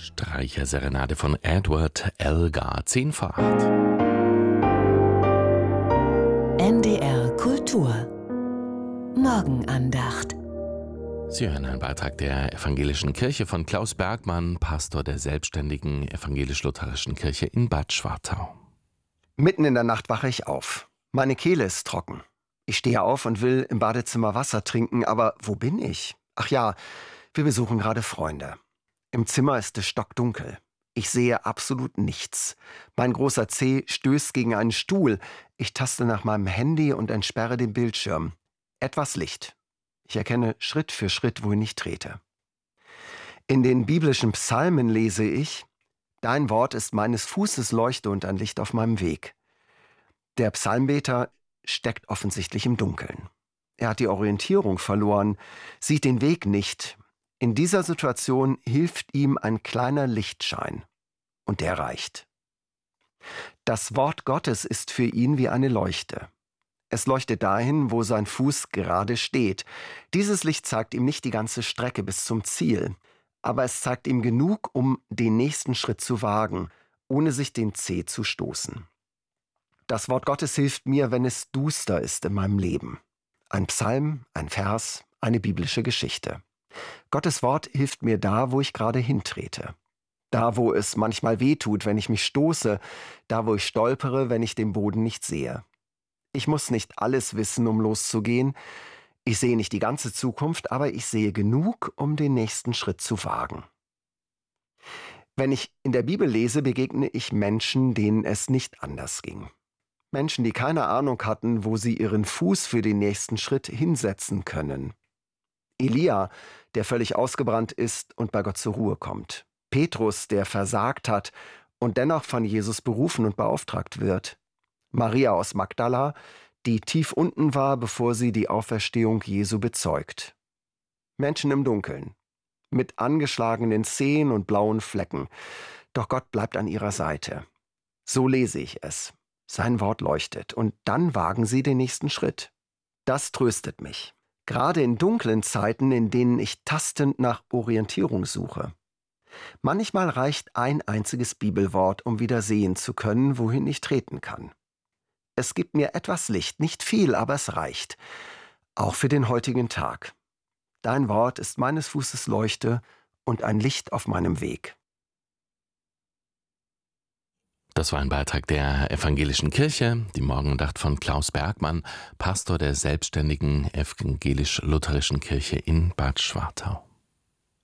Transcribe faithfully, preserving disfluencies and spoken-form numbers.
Streicherserenade von Edward Elgar, zehn vor acht. N D R Kultur Morgenandacht. Sie hören einen Beitrag der Evangelischen Kirche von Klaus Bergmann, Pastor der selbstständigen evangelisch-lutherischen Kirche in Bad Schwartau. Mitten in der Nacht wache ich auf. Meine Kehle ist trocken. Ich stehe auf und will im Badezimmer Wasser trinken, aber wo bin ich? Ach ja, wir besuchen gerade Freunde. Im Zimmer ist es stockdunkel. Ich sehe absolut nichts. Mein großer Zeh stößt gegen einen Stuhl. Ich taste nach meinem Handy und entsperre den Bildschirm. Etwas Licht. Ich erkenne Schritt für Schritt, wohin ich trete. In den biblischen Psalmen lese ich: Dein Wort ist meines Fußes Leuchte und ein Licht auf meinem Weg. Der Psalmbeter steckt offensichtlich im Dunkeln. Er hat die Orientierung verloren, sieht den Weg nicht. In dieser Situation hilft ihm ein kleiner Lichtschein. Und der reicht. Das Wort Gottes ist für ihn wie eine Leuchte. Es leuchtet dahin, wo sein Fuß gerade steht. Dieses Licht zeigt ihm nicht die ganze Strecke bis zum Ziel, aber es zeigt ihm genug, um den nächsten Schritt zu wagen, ohne sich den Zeh zu stoßen. Das Wort Gottes hilft mir, wenn es duster ist in meinem Leben. Ein Psalm, ein Vers, eine biblische Geschichte. Gottes Wort hilft mir da, wo ich gerade hintrete. Da, wo es manchmal wehtut, wenn ich mich stoße. Da, wo ich stolpere, wenn ich den Boden nicht sehe. Ich muss nicht alles wissen, um loszugehen. Ich sehe nicht die ganze Zukunft, aber ich sehe genug, um den nächsten Schritt zu wagen. Wenn ich in der Bibel lese, begegne ich Menschen, denen es nicht anders ging. Menschen, die keine Ahnung hatten, wo sie ihren Fuß für den nächsten Schritt hinsetzen können. Elia, der völlig ausgebrannt ist und bei Gott zur Ruhe kommt. Petrus, der versagt hat und dennoch von Jesus berufen und beauftragt wird. Maria aus Magdala, die tief unten war, bevor sie die Auferstehung Jesu bezeugt. Menschen im Dunkeln, mit angeschlagenen Zehen und blauen Flecken. Doch Gott bleibt an ihrer Seite. So lese ich es. Sein Wort leuchtet. Und dann wagen sie den nächsten Schritt. Das tröstet mich. Gerade in dunklen Zeiten, in denen ich tastend nach Orientierung suche. Manchmal reicht ein einziges Bibelwort, um wieder sehen zu können, wohin ich treten kann. Es gibt mir etwas Licht, nicht viel, aber es reicht. Auch für den heutigen Tag. Dein Wort ist meines Fußes Leuchte und ein Licht auf meinem Weg. Das war ein Beitrag der Evangelischen Kirche, die Morgenandacht von Klaus Bergmann, Pastor der selbstständigen evangelisch-lutherischen Kirche in Bad Schwartau.